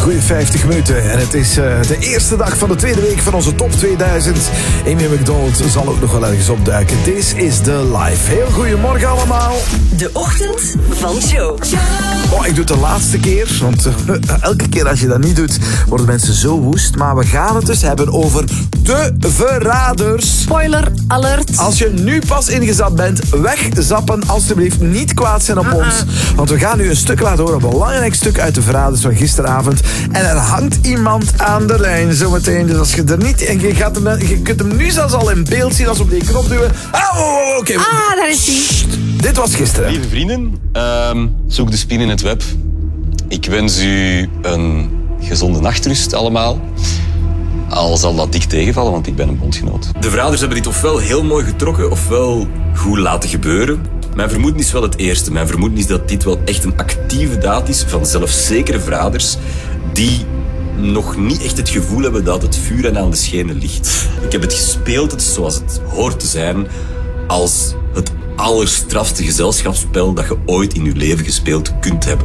goede 50 minuten. En het is de eerste dag van de tweede week van onze top 2000. Amy McDonald zal ook nog wel ergens opduiken. This is the life. Heel goedemorgen allemaal. De ochtend van Joe. Oh, ik doe het de laatste keer. Want elke keer als je dat niet doet, worden mensen zo woest. Maar we gaan het dus hebben over de verraders. Spoiler alert. Als je nu pas ingezet bent, wegzappen alstublieft. Niet kwaad zijn op ons. Want we gaan nu een stuk laten horen. Een belangrijk stuk uit de verraders van gisteravond. En er hangt iemand aan de lijn zometeen. Dus als je er niet... En je kunt hem nu zelfs al in beeld zien als we op die knop duwen. Oké. Daar is hij. Dit was gisteren. Lieve vrienden, zoek de spin in het web. Ik wens u een gezonde nachtrust allemaal. Al zal dat dik tegenvallen, want ik ben een bondgenoot. De verraders hebben dit ofwel heel mooi getrokken, ofwel goed laten gebeuren. Mijn vermoeden is wel het eerste. Mijn vermoeden is dat dit wel echt een actieve daad is van zelfzekere verraders die nog niet echt het gevoel hebben dat het vuur hen aan de schenen ligt. Ik heb het gespeeld, het zoals het hoort te zijn, als het allerstrafste gezelschapsspel dat je ooit in je leven gespeeld kunt hebben.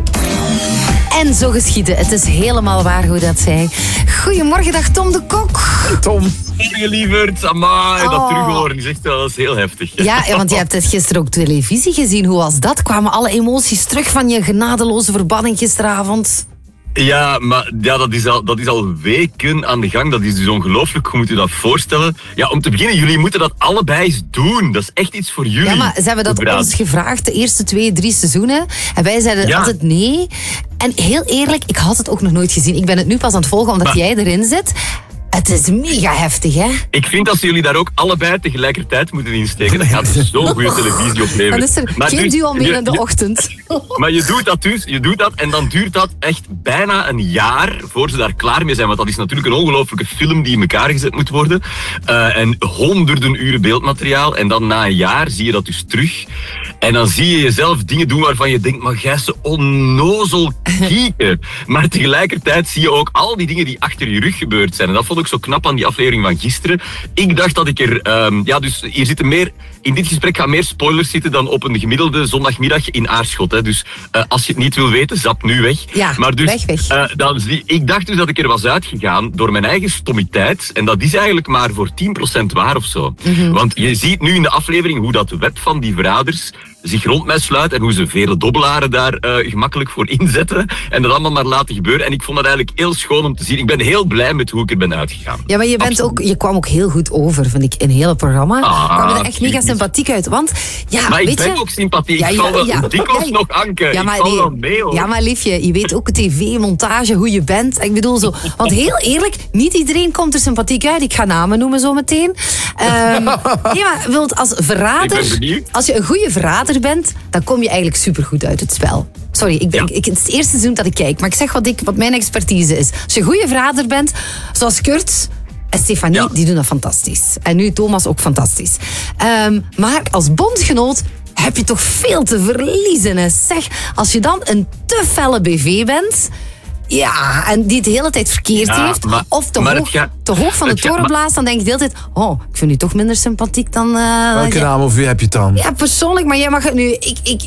En zo geschieden. Het is helemaal waar hoe dat zei. Goedemorgen, dag Tom de Kok. Tom. Morgen, lieverd. Amai, dat terughoren is echt dat is heel heftig. Ja, want je hebt het gisteren ook televisie gezien. Hoe was dat? Kwamen alle emoties terug van je genadeloze verbanning gisteravond? Ja, maar ja, dat is al weken aan de gang. Dat is dus ongelooflijk. Hoe moet je dat voorstellen? Ja, om te beginnen, jullie moeten dat allebei eens doen. Dat is echt iets voor jullie. Ja, maar ze hebben dat ons gevraagd de eerste 2-3 seizoenen. En wij zeiden altijd nee. En heel eerlijk, ik had het ook nog nooit gezien. Ik ben het nu pas aan het volgen omdat jij erin zit. Het is mega heftig, hè? Ik vind dat jullie daar ook allebei tegelijkertijd moeten insteken. Dat gaat zo'n goede televisie opleveren. Dan is er geen duo meer in de ochtend. Maar je doet dat en dan duurt dat echt bijna een jaar voor ze daar klaar mee zijn. Want dat is natuurlijk een ongelofelijke film die in elkaar gezet moet worden. En honderden uren beeldmateriaal. En dan na een jaar zie je dat dus terug. En dan zie je jezelf dingen doen waarvan je denkt, maar jij ze onnozel kieken. Maar tegelijkertijd zie je ook al die dingen die achter je rug gebeurd zijn. En dat vond ik zo knap aan die aflevering van gisteren. Ik dacht dat ik er... dus hier zitten meer... In dit gesprek gaan meer spoilers zitten dan op een gemiddelde zondagmiddag in Aarschot. Hè. Dus als je het niet wil weten, zap nu weg. Ja, maar dus, weg. Ik dacht dus dat ik er was uitgegaan door mijn eigen stommiteit. En dat is eigenlijk maar voor 10% waar of zo. Mm-hmm. Want je ziet nu in de aflevering hoe dat web van die verraders zich rond mij sluit en hoe ze vele dobbelaren daar gemakkelijk voor inzetten en dat allemaal maar laten gebeuren. En ik vond dat eigenlijk heel schoon om te zien. Ik ben heel blij met hoe ik er ben uitgegaan. Ja, maar je kwam ook heel goed over, vind ik, in het hele programma. Kwam je er echt mega sympathiek uit, want... Ja, maar weet ik ben je, ook sympathiek. Ik zal wel dikwijls nog anken. Ja, maar, ik val wel mee, hoor. Ja, maar liefje, je weet ook tv-montage, hoe je bent. Ik bedoel zo... Want heel eerlijk, niet iedereen komt er sympathiek uit. Ik ga namen noemen zo meteen. Nee, maar als verrader... Ik ben benieuwd. Als je een goede verrader bent, dan kom je eigenlijk supergoed uit het spel. Sorry, het is het eerste seizoen dat ik kijk, maar ik zeg wat mijn expertise is. Als je een goede verrader bent, zoals Kurt en Stefanie, die doen dat fantastisch. En nu Thomas ook fantastisch. Maar als bondgenoot heb je toch veel te verliezen. Hè? Zeg, als je dan een te felle BV bent... Ja, en die het de hele tijd verkeerd heeft. Of te hoog van de toren blaast, dan denk je de hele tijd... Oh, ik vind u toch minder sympathiek dan... Welke naam of wie heb je het dan? Ja, persoonlijk, maar jij mag het nu...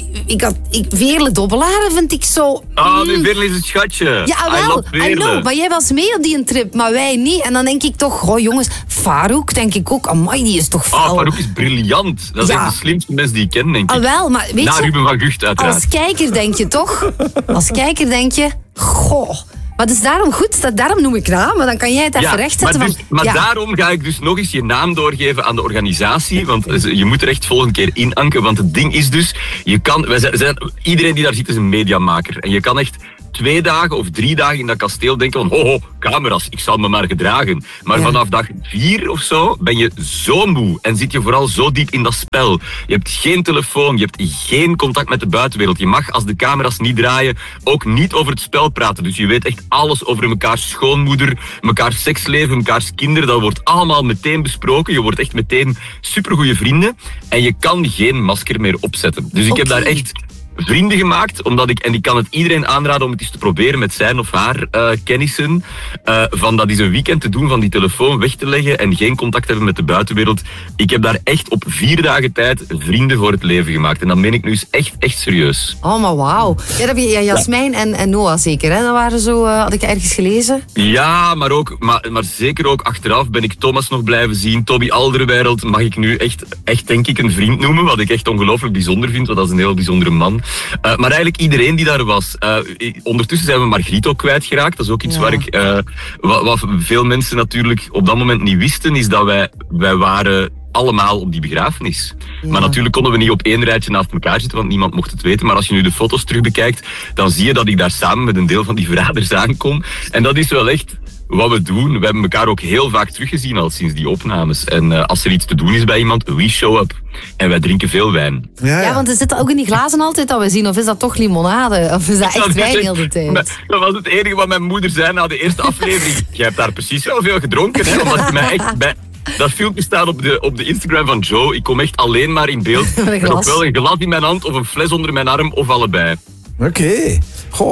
Veerle Dobbelaren vind ik zo... Nu Veerle is het schatje. Ja, wel. I know, maar jij was mee op die trip, maar wij niet. En dan denk ik toch... jongens, Farouk denk ik ook... Amai, die is toch fel. Farouk is briljant. Dat is echt de slimste mens die ik ken, denk ik. Wel, maar weet je... Ruben van Gucht, uiteraard. Als kijker denk je toch... Goh... Maar het is daarom goed, daarom noem ik namen, dan kan jij het even rechtzetten. Maar daarom ga ik dus nog eens je naam doorgeven aan de organisatie, want je moet er echt volgende keer inanken, want het ding is dus, iedereen die daar zit is een mediamaker en je kan echt 2 dagen of 3 dagen in dat kasteel denken van camera's, ik zal me maar gedragen. Maar vanaf dag 4 of zo ben je zo moe en zit je vooral zo diep in dat spel. Je hebt geen telefoon, je hebt geen contact met de buitenwereld. Je mag, als de camera's niet draaien, ook niet over het spel praten. Dus je weet echt alles over mekaars schoonmoeder, mekaars seksleven, mekaars kinderen. Dat wordt allemaal meteen besproken. Je wordt echt meteen supergoeie vrienden en je kan geen masker meer opzetten. Dus ik heb daar echt vrienden gemaakt, en ik kan het iedereen aanraden om het eens te proberen met zijn of haar kennissen, van dat is een weekend te doen, van die telefoon weg te leggen en geen contact hebben met de buitenwereld. Ik heb daar echt op 4 dagen tijd vrienden voor het leven gemaakt. En dat meen ik nu eens echt serieus. Oh, maar wauw. Ja, dat heb je Jasmijn en Noah zeker, hè? Dat waren zo, had ik ergens gelezen. Ja, maar zeker ook achteraf ben ik Thomas nog blijven zien. Toby Alderweireld mag ik nu echt denk ik een vriend noemen, wat ik echt ongelooflijk bijzonder vind, want dat is een heel bijzondere man. Maar eigenlijk iedereen die daar was. Ondertussen zijn we Margriet ook kwijtgeraakt. Dat is ook iets waar ik... wat veel mensen natuurlijk op dat moment niet wisten, is dat wij waren allemaal op die begrafenis. Ja. Maar natuurlijk konden we niet op 1 rijtje naast elkaar zitten, want niemand mocht het weten. Maar als je nu de foto's terug bekijkt, dan zie je dat ik daar samen met een deel van die verraders aankom. En dat is wel echt wat we doen. We hebben elkaar ook heel vaak teruggezien al sinds die opnames. En als er iets te doen is bij iemand, we show up. En wij drinken veel wijn. Ja, want er zit ook in die glazen altijd dat we zien. Of is dat toch limonade? Of is dat echt wijn heel de tijd? Dat was het enige wat mijn moeder zei na de eerste aflevering. Je hebt daar precies wel veel gedronken, hè? Omdat je mij echt dat filmpje staat op de Instagram van Joe. Ik kom echt alleen maar in beeld. Met ofwel een glas in mijn hand of een fles onder mijn arm of allebei. Oké. Goh,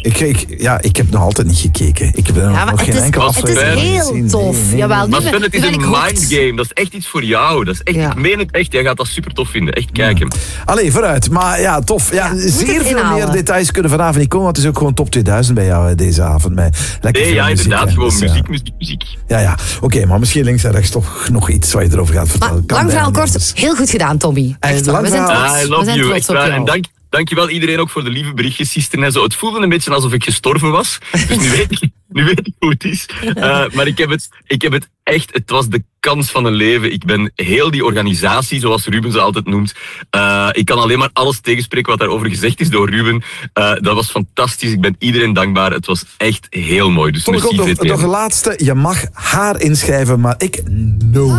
ik heb nog altijd niet gekeken. Ik heb nog geen enkele aflevering gezien. Het is heel tof. Nee. Maar Sven, het is een mindgame. Dat is echt iets voor jou. Dat is echt, ik meen het echt. Jij gaat dat super tof vinden. Echt kijken. Allee, vooruit. Maar ja, tof. Ja, zeer veel meer details kunnen vanavond niet komen. Want het is ook gewoon top 2000 bij jou deze avond. Inderdaad. Gewoon muziek. Ja. Oké, maar misschien links en rechts toch nog iets wat je erover gaat vertellen. Lang verhaal kort. Heel goed gedaan, Tommy. Echt waar. We zijn trots. I love you. Trots op jou. En dankjewel iedereen ook voor de lieve berichtjes gisteren en zo. Het voelde een beetje alsof ik gestorven was. Dus nu weet ik hoe het is. Maar ik heb het echt, het was de kans van een leven. Ik ben heel die organisatie, zoals Ruben ze altijd noemt. Ik kan alleen maar alles tegenspreken wat daarover gezegd is door Ruben. Dat was fantastisch. Ik ben iedereen dankbaar. Het was echt heel mooi. Dus nog een laatste. Je mag haar inschrijven, maar ik